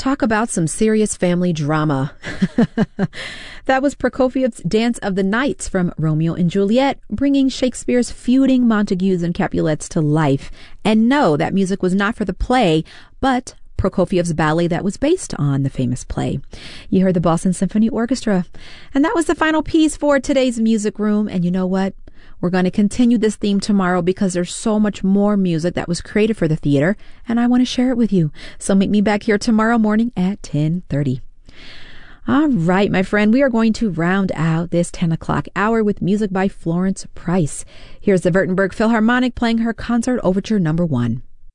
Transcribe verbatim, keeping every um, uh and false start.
Talk about some serious family drama. That was Prokofiev's Dance of the Knights from Romeo and Juliet, bringing Shakespeare's feuding Montagues and Capulets to life. And no, that music was not for the play, but Prokofiev's ballet that was based on the famous play. You heard the Boston Symphony Orchestra. And that was the final piece for today's Music Room. And you know what? We're going to continue this theme tomorrow because there's so much more music that was created for the theater, and I want to share it with you. So meet me back here tomorrow morning at ten thirty. All right, my friend, we are going to round out this ten o'clock hour with music by Florence Price. Here's the Württemberg Philharmonic playing her Concert Overture number one.